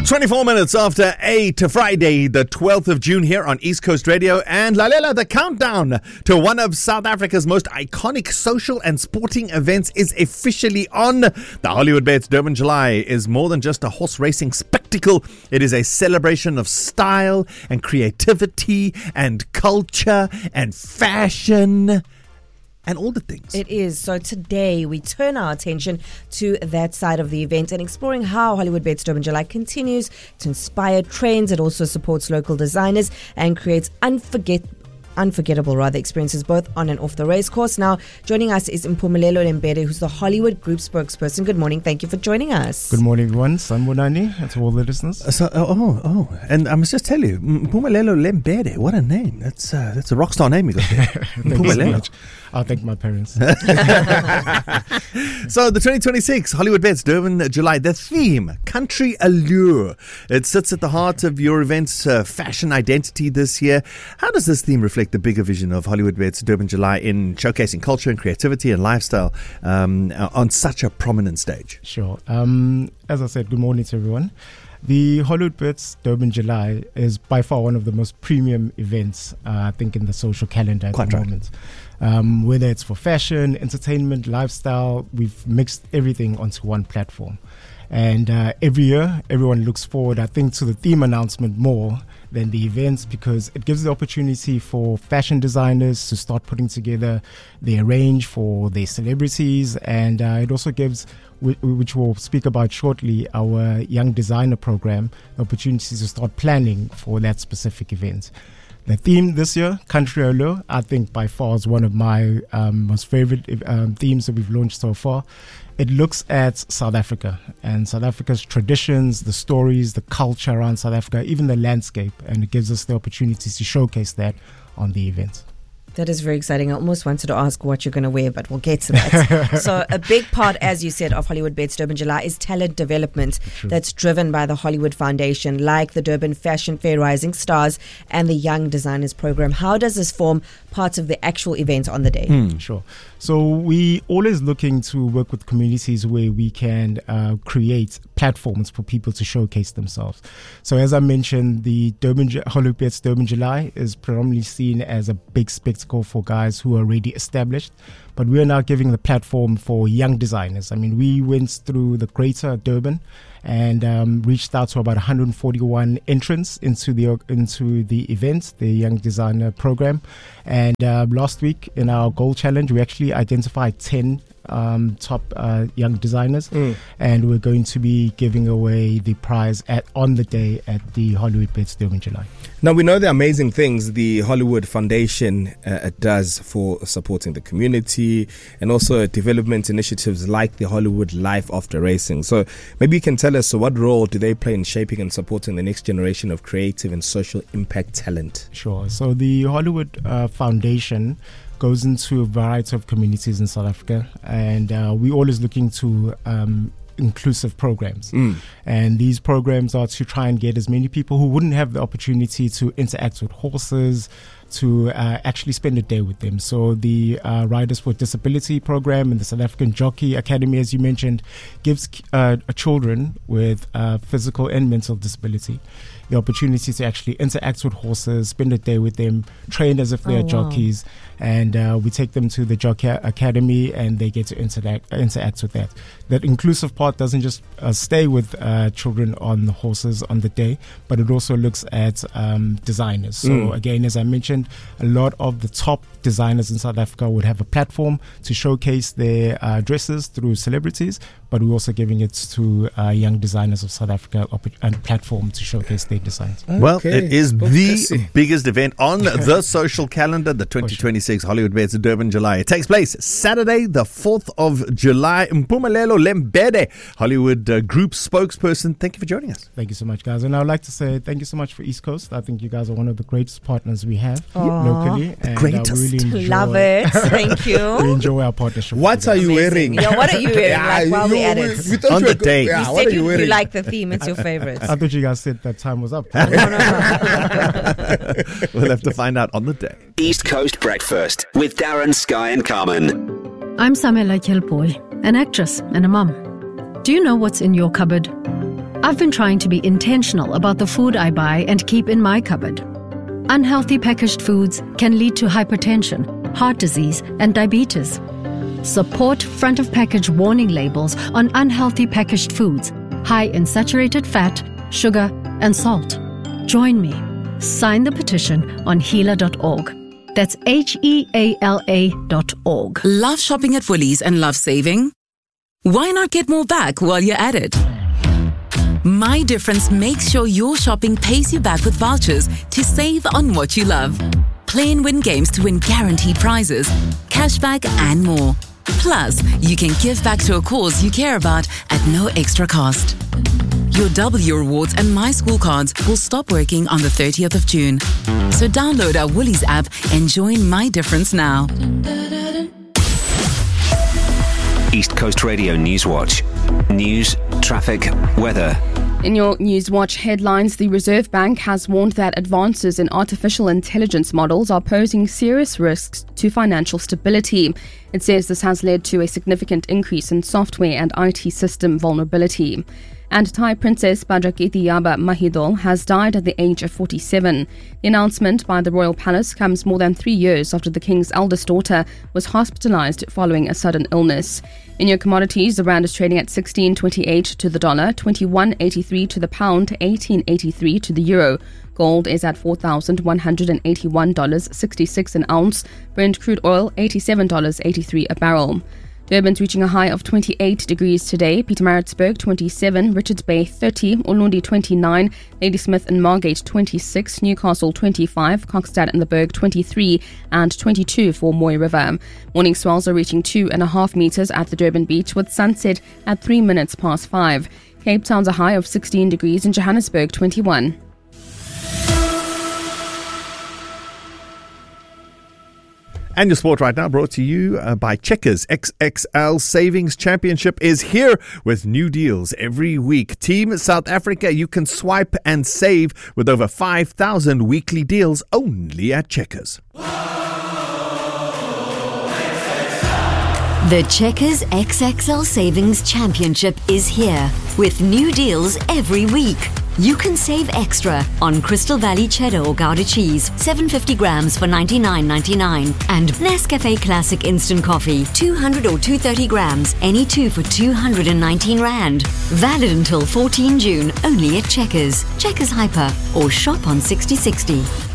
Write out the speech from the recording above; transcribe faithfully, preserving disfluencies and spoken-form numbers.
twenty-four minutes after eight to Friday, the twelfth of June here on East Coast Radio. And Lalela, the countdown to one of South Africa's most iconic social and sporting events is officially on. The Hollywoodbets Durban July is more than just a horse racing spectacle. It is a celebration of style and creativity and culture and fashion and all the things. It is. So today we turn our attention to that side of the event and exploring how Hollywoodbets Durban July continues to inspire trends. It also supports local designers and creates unforgettable Unforgettable, rather, experiences both on and off the race course. Now, joining us is Mpumelelo Lembede, who's the Hollywood Group spokesperson. Good morning. Thank you for joining us. Good morning, everyone. Sanbonani, and to all the listeners. So, oh, oh, and I must just tell you, Mpumelelo Lembede, what a name. That's uh, that's a rock star name you got there. Thank you so much. I'll thank my parents. So, the twenty twenty-six Hollywoodbets Durban July, the theme, Country Allure. It sits at the heart of your event's uh, fashion identity this year. How does this theme reflect the bigger vision of Hollywoodbets Durban July in showcasing culture and creativity and lifestyle um, on such a prominent stage? Sure. Um, as I said, good morning to everyone. The Hollywoodbets Durban July is by far one of the most premium events, uh, I think, in the social calendar at Quite the right. moment. Um, whether it's for fashion, entertainment, lifestyle, we've mixed everything onto one platform. And uh, every year, everyone looks forward, I think, to the theme announcement more than the events, because it gives the opportunity for fashion designers to start putting together their range for their celebrities, and uh, it also gives, which we'll speak about shortly, our young designer program, the opportunity to start planning for that specific event. The theme this year, Country Allure, I think by far is one of my um, most favorite um, themes that we've launched so far. It looks at South Africa and South Africa's traditions, the stories, the culture around South Africa, even the landscape, and it gives us the opportunity to showcase that on the event. That is very exciting. I almost wanted to ask what you're going to wear, but we'll get to that. So a big part, as you said, of Hollywoodbets Durban July is talent development. True. That's driven by the Hollywood Foundation, like the Durban Fashion Fair Rising Stars and the Young Designers Program. How does this form part of the actual event on the day? Mm, sure. So we always looking to work with communities where we can uh, create platforms for people to showcase themselves. So as I mentioned, the Durban Hollywoodbets Durban July is predominantly seen as a big spectacle for guys who are already established, but we are now giving the platform for young designers. I mean, we went through the greater Durban and um, reached out to about one hundred forty-one entrants into the into the event, the Young Designer Program. And uh, last week in our Goal Challenge, we actually identified ten um, top uh, young designers, mm. and we're going to be giving away the prize at on the day at the Hollywoodbets Durban July. Now, we know the amazing things the Hollywood Foundation uh, does for supporting the community and also development initiatives like the Hollywood Life After Racing. So maybe you can tell us, so what role do they play in shaping and supporting the next generation of creative and social impact talent? Sure. So the Hollywood uh, Foundation goes into a variety of communities in South Africa, and uh, we're always looking to um, inclusive programs. Mm. And these programs are to try and get as many people who wouldn't have the opportunity to interact with horses to uh, actually spend a day with them. So the uh, Riders for Disability program and the South African Jockey Academy, as you mentioned, gives uh, children with uh, physical and mental disability the opportunity to actually interact with horses, spend a day with them, train as if they're oh, wow. jockeys, and uh, we take them to the Jockey Academy and they get to interact, interact with that. That inclusive part doesn't just uh, stay with uh, children on the horses on the day, but it also looks at um, designers. So mm. again, as I mentioned, a lot of the top designers in South Africa would have a platform to showcase their uh, dresses through celebrities, but we're also giving it to uh, young designers of South Africa and a platform to showcase their designs. Okay. Well, it is the biggest event on the social calendar, the twenty twenty-six Hollywoodbets Durban July. It takes place Saturday, the fourth of July. Mpumelelo Lembede, Hollywood uh, Group spokesperson, thank you for joining us. Thank you so much, guys. And I would like to say thank you so much for East Coast. I think you guys are one of the greatest partners we have Aww. locally. The greatest. Uh, we really enjoy, Love it. Thank you. We enjoy our partnership. What are you Amazing. wearing? Yeah, what are you wearing? Yeah, like, while you, we at we, it. we On the day. Yeah, You what said are you you, wearing? you like the theme. It's your favorite. I thought you guys said that time was up. no, no, no. We'll have to find out on the day. East Coast Breakfast with Darren, Sky and Carmen. I'm Samela Kilboy, an actress and a mum. Do you know what's in your cupboard? I've been trying to be intentional about the food I buy and keep in my cupboard. Unhealthy packaged foods can lead to hypertension, heart disease, and diabetes. Support front-of-package warning labels on unhealthy packaged foods, high in saturated fat, sugar, and salt. Join me. Sign the petition on heala dot org. That's H E A L A dot org. Love shopping at Woolies and love saving? Why not get more back while you're at it? My Difference makes sure your shopping pays you back with vouchers to save on what you love. Play and win games to win guaranteed prizes, cashback, and more. Plus, you can give back to a cause you care about at no extra cost. Your W Rewards and My School cards will stop working on the thirtieth of June. So download our Woolies app and join My Difference now. East Coast Radio Newswatch. News, traffic, weather. In your Newswatch headlines, the Reserve Bank has warned that advances in artificial intelligence models are posing serious risks to financial stability. It says this has led to a significant increase in software and I T system vulnerability. And Thai Princess Padrakiti Yaba Mahidol has died at the age of forty-seven. The announcement by the Royal Palace comes more than three years after the King's eldest daughter was hospitalized following a sudden illness. In your commodities, the rand is trading at sixteen twenty-eight to the dollar, twenty-one eighty-three to the pound, eighteen eighty-three to the euro. Gold is at four thousand one hundred eighty-one dollars and sixty-six cents an ounce. Brent crude oil, eighty-seven dollars and eighty-three cents a barrel. Durban's reaching a high of twenty-eight degrees today. Pietermaritzburg twenty-seven, Richards Bay thirty, Ulundi twenty-nine, Ladysmith and Margate twenty-six, Newcastle twenty-five, Kokstad and the Berg twenty-three, and twenty-two for Moy River. Morning swells are reaching two and a half meters at the Durban beach, with sunset at three minutes past five. Cape Town's a high of sixteen degrees and Johannesburg twenty-one. And your sport right now brought to you uh, by Checkers. X X L Savings Championship is here with new deals every week. Team South Africa, you can swipe and save with over five thousand weekly deals only at Checkers. The Checkers X X L Savings Championship is here with new deals every week. You can save extra on Crystal Valley Cheddar or Gouda cheese, seven hundred fifty grams for ninety-nine ninety-nine, and Nescafe Classic Instant Coffee, two hundred or two hundred thirty grams, any two for two hundred nineteen rand. Valid until fourteenth of June, only at Checkers, Checkers Hyper, or shop on sixty sixty.